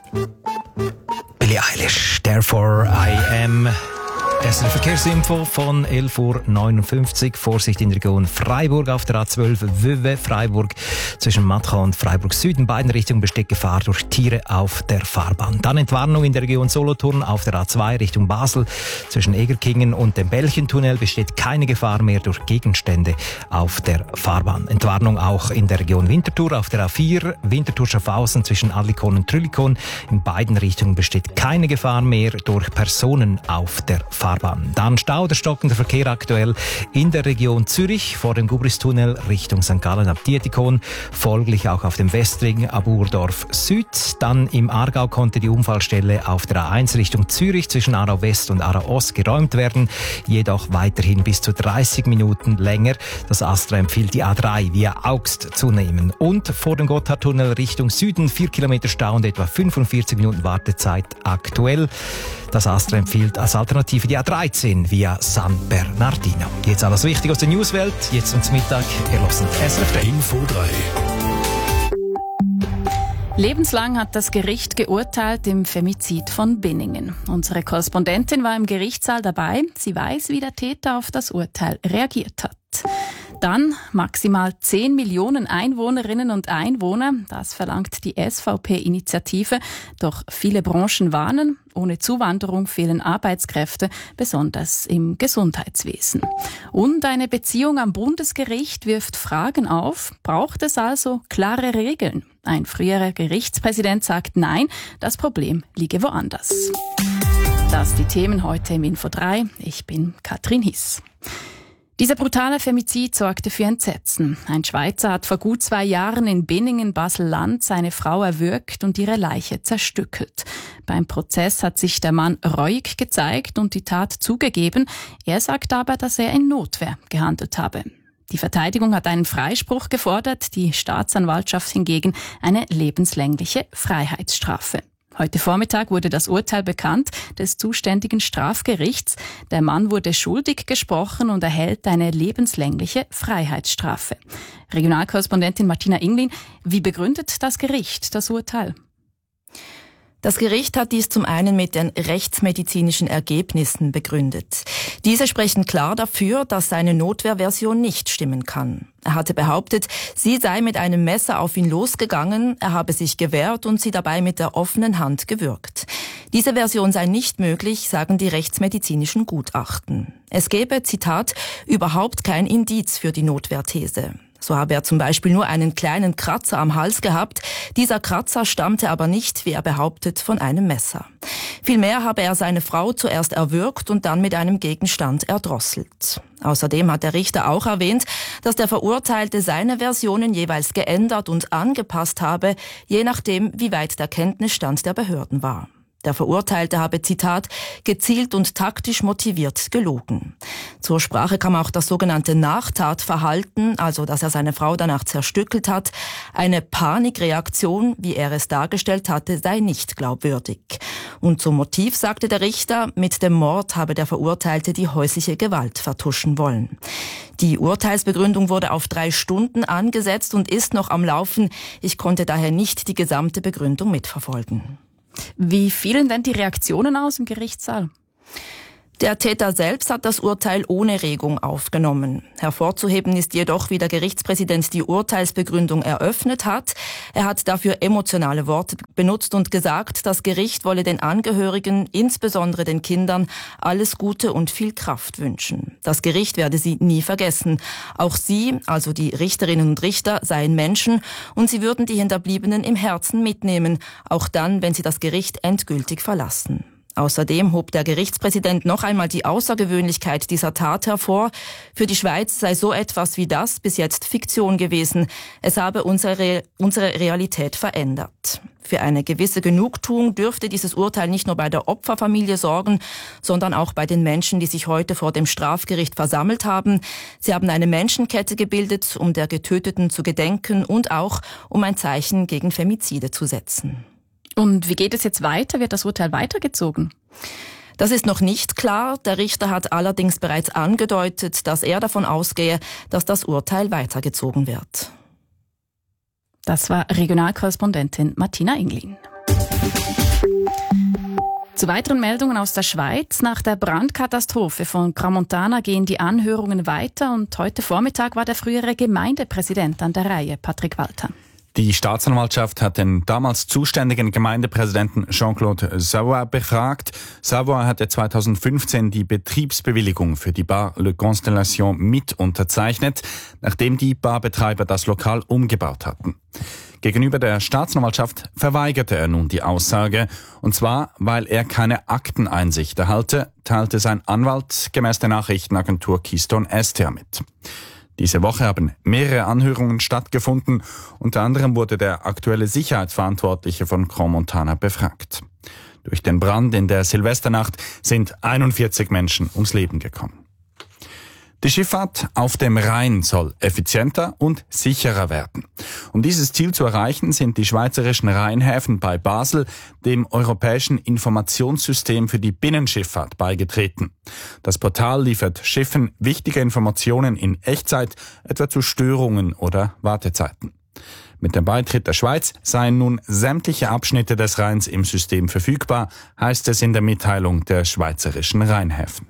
Billie Eilish, Therefore I Am. Das ist eine Verkehrsinfo von 11.59 Uhr. Vorsicht in der Region Freiburg auf der A12 Wöwe Freiburg. Zwischen Matcha und Freiburg Süd in beiden Richtungen besteht Gefahr durch Tiere auf der Fahrbahn. Dann Entwarnung in der Region Solothurn auf der A2 Richtung Basel. Zwischen Egerkingen und dem Belchentunnel besteht keine Gefahr mehr durch Gegenstände auf der Fahrbahn. Entwarnung auch in der Region Winterthur auf der A4 Winterthur-Schaffhausen zwischen Adlikon und Trüllikon. In beiden Richtungen besteht keine Gefahr mehr durch Personen auf der Fahrbahn. Dann Stau oder stockender Verkehr aktuell in der Region Zürich vor dem Gubristunnel Richtung St. Gallen ab Dietikon, folglich auch auf dem Westring ab Urdorf Süd. Dann im Aargau konnte die Unfallstelle auf der A1 Richtung Zürich zwischen Aarau West und Aarau Ost geräumt werden, jedoch weiterhin bis zu 30 Minuten länger. Das ASTRA empfiehlt die A3 via Augst zu nehmen. Und vor dem Gotthardtunnel Richtung Süden 4 Kilometer Stau und etwa 45 Minuten Wartezeit aktuell. Das ASTRA empfiehlt als Alternative die A13 via San Bernardino. Jetzt alles Wichtige aus der Newswelt. Jetzt zum Mittag. Ihr hört SRF Info 3. Lebenslang hat das Gericht geurteilt im Femizid von Binningen. Unsere Korrespondentin war im Gerichtssaal dabei. Sie weiß, wie der Täter auf das Urteil reagiert hat. Dann maximal 10 Millionen Einwohnerinnen und Einwohner. Das verlangt die SVP-Initiative. Doch viele Branchen warnen, ohne Zuwanderung fehlen Arbeitskräfte, besonders im Gesundheitswesen. Und eine Beziehung am Bundesgericht wirft Fragen auf. Braucht es also klare Regeln? Ein früherer Gerichtspräsident sagt nein, das Problem liege woanders. Das die Themen heute im Info 3. Ich bin Katrin Hiss. Dieser brutale Femizid sorgte für Entsetzen. Ein Schweizer hat vor gut 2 Jahren in Binningen, Basel-Land, seine Frau erwürgt und ihre Leiche zerstückelt. Beim Prozess hat sich der Mann reuig gezeigt und die Tat zugegeben. Er sagt aber, dass er in Notwehr gehandelt habe. Die Verteidigung hat einen Freispruch gefordert, die Staatsanwaltschaft hingegen eine lebenslängliche Freiheitsstrafe. Heute Vormittag wurde das Urteil bekannt des zuständigen Strafgerichts. Der Mann wurde schuldig gesprochen und erhält eine lebenslängliche Freiheitsstrafe. Regionalkorrespondentin Martina Inglin, wie begründet das Gericht das Urteil? Das Gericht hat dies zum einen mit den rechtsmedizinischen Ergebnissen begründet. Diese sprechen klar dafür, dass seine Notwehrversion nicht stimmen kann. Er hatte behauptet, sie sei mit einem Messer auf ihn losgegangen, er habe sich gewehrt und sie dabei mit der offenen Hand gewürgt. Diese Version sei nicht möglich, sagen die rechtsmedizinischen Gutachten. Es gebe, Zitat, überhaupt kein Indiz für die Notwehrthese. So habe er zum Beispiel nur einen kleinen Kratzer am Hals gehabt. Dieser Kratzer stammte aber nicht, wie er behauptet, von einem Messer. Vielmehr habe er seine Frau zuerst erwürgt und dann mit einem Gegenstand erdrosselt. Außerdem hat der Richter auch erwähnt, dass der Verurteilte seine Versionen jeweils geändert und angepasst habe, je nachdem, wie weit der Kenntnisstand der Behörden war. Der Verurteilte habe, Zitat, gezielt und taktisch motiviert gelogen. Zur Sprache kam auch das sogenannte Nachtatverhalten, also dass er seine Frau danach zerstückelt hat. Eine Panikreaktion, wie er es dargestellt hatte, sei nicht glaubwürdig. Und zum Motiv sagte der Richter, mit dem Mord habe der Verurteilte die häusliche Gewalt vertuschen wollen. Die Urteilsbegründung wurde auf 3 Stunden angesetzt und ist noch am Laufen. Ich konnte daher nicht die gesamte Begründung mitverfolgen. Wie fielen denn die Reaktionen aus im Gerichtssaal? Der Täter selbst hat das Urteil ohne Regung aufgenommen. Hervorzuheben ist jedoch, wie der Gerichtspräsident die Urteilsbegründung eröffnet hat. Er hat dafür emotionale Worte benutzt und gesagt, das Gericht wolle den Angehörigen, insbesondere den Kindern, alles Gute und viel Kraft wünschen. Das Gericht werde sie nie vergessen. Auch sie, also die Richterinnen und Richter, seien Menschen und sie würden die Hinterbliebenen im Herzen mitnehmen, auch dann, wenn sie das Gericht endgültig verlassen. Außerdem hob der Gerichtspräsident noch einmal die Außergewöhnlichkeit dieser Tat hervor. Für die Schweiz sei so etwas wie das bis jetzt Fiktion gewesen. Es habe unsere Realität verändert. Für eine gewisse Genugtuung dürfte dieses Urteil nicht nur bei der Opferfamilie sorgen, sondern auch bei den Menschen, die sich heute vor dem Strafgericht versammelt haben. Sie haben eine Menschenkette gebildet, um der Getöteten zu gedenken und auch um ein Zeichen gegen Femizide zu setzen. Und wie geht es jetzt weiter? Wird das Urteil weitergezogen? Das ist noch nicht klar. Der Richter hat allerdings bereits angedeutet, dass er davon ausgehe, dass das Urteil weitergezogen wird. Das war Regionalkorrespondentin Martina Inglin. Zu weiteren Meldungen aus der Schweiz. Nach der Brandkatastrophe von Crans-Montana gehen die Anhörungen weiter und heute Vormittag war der frühere Gemeindepräsident an der Reihe, Patrick Walter. Die Staatsanwaltschaft hat den damals zuständigen Gemeindepräsidenten Jean-Claude Savoy befragt. Savoy hatte 2015 die Betriebsbewilligung für die Bar Le Constellation mit unterzeichnet, nachdem die Barbetreiber das Lokal umgebaut hatten. Gegenüber der Staatsanwaltschaft verweigerte er nun die Aussage, und zwar, weil er keine Akteneinsicht erhalte, teilte sein Anwalt gemäß der Nachrichtenagentur Keystone STR mit. Diese Woche haben mehrere Anhörungen stattgefunden. Unter anderem wurde der aktuelle Sicherheitsverantwortliche von Crans-Montana befragt. Durch den Brand in der Silvesternacht sind 41 Menschen ums Leben gekommen. Die Schifffahrt auf dem Rhein soll effizienter und sicherer werden. Um dieses Ziel zu erreichen, sind die schweizerischen Rheinhäfen bei Basel dem Europäischen Informationssystem für die Binnenschifffahrt beigetreten. Das Portal liefert Schiffen wichtige Informationen in Echtzeit, etwa zu Störungen oder Wartezeiten. Mit dem Beitritt der Schweiz seien nun sämtliche Abschnitte des Rheins im System verfügbar, heißt es in der Mitteilung der schweizerischen Rheinhäfen.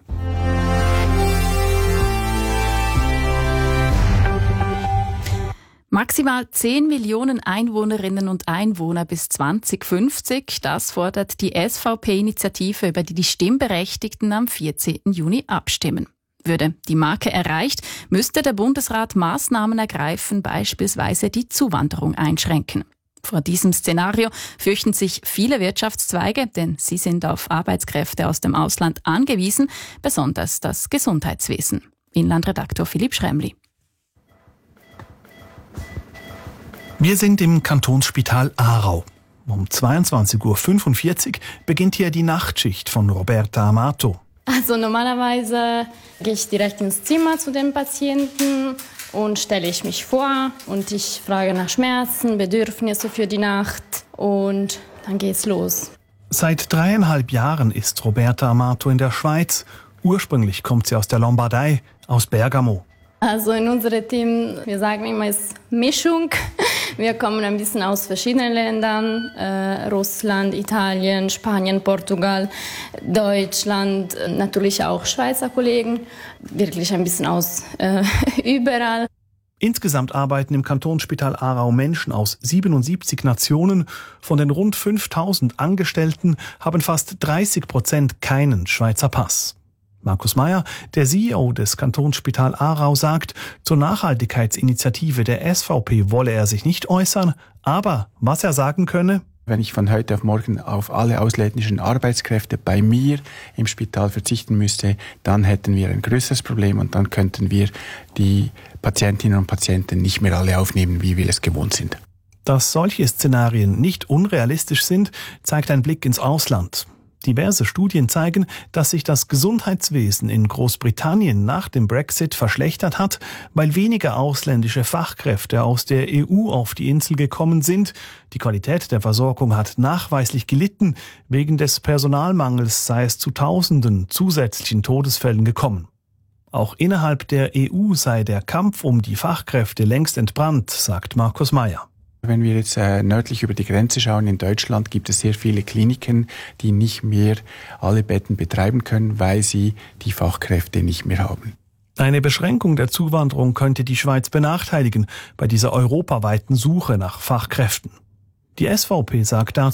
Maximal 10 Millionen Einwohnerinnen und Einwohner bis 2050, das fordert die SVP-Initiative, über die die Stimmberechtigten am 14. Juni abstimmen. Würde die Marke erreicht, müsste der Bundesrat Maßnahmen ergreifen, beispielsweise die Zuwanderung einschränken. Vor diesem Szenario fürchten sich viele Wirtschaftszweige, denn sie sind auf Arbeitskräfte aus dem Ausland angewiesen, besonders das Gesundheitswesen. Inlandredaktor Philipp Schremli. Wir sind im Kantonsspital Aarau. Um 22:45 Uhr beginnt hier die Nachtschicht von Roberta Amato. Also normalerweise gehe ich direkt ins Zimmer zu dem Patienten und stelle ich mich vor und ich frage nach Schmerzen, Bedürfnisse für die Nacht und dann geht's los. Seit 3,5 Jahren ist Roberta Amato in der Schweiz. Ursprünglich kommt sie aus der Lombardei, aus Bergamo. Also in unserem Team, wir sagen immer, es ist Mischung. Wir kommen ein bisschen aus verschiedenen Ländern, Russland, Italien, Spanien, Portugal, Deutschland, natürlich auch Schweizer Kollegen, wirklich ein bisschen aus überall. Insgesamt arbeiten im Kantonsspital Aarau Menschen aus 77 Nationen. Von den rund 5.000 Angestellten haben fast 30% keinen Schweizer Pass. Markus Meyer, der CEO des Kantonsspital Aarau, sagt, zur Nachhaltigkeitsinitiative der SVP wolle er sich nicht äußern, aber was er sagen könne: Wenn ich von heute auf morgen auf alle ausländischen Arbeitskräfte bei mir im Spital verzichten müsste, dann hätten wir ein größeres Problem und dann könnten wir die Patientinnen und Patienten nicht mehr alle aufnehmen, wie wir es gewohnt sind. Dass solche Szenarien nicht unrealistisch sind, zeigt ein Blick ins Ausland. Diverse Studien zeigen, dass sich das Gesundheitswesen in Großbritannien nach dem Brexit verschlechtert hat, weil weniger ausländische Fachkräfte aus der EU auf die Insel gekommen sind. Die Qualität der Versorgung hat nachweislich gelitten. Wegen des Personalmangels sei es zu Tausenden zusätzlichen Todesfällen gekommen. Auch innerhalb der EU sei der Kampf um die Fachkräfte längst entbrannt, sagt Markus Meyer. Wenn wir jetzt nördlich über die Grenze schauen, in Deutschland gibt es sehr viele Kliniken, die nicht mehr alle Betten betreiben können, weil sie die Fachkräfte nicht mehr haben. Eine Beschränkung der Zuwanderung könnte die Schweiz benachteiligen bei dieser europaweiten Suche nach Fachkräften. Die SVP sagt dazu,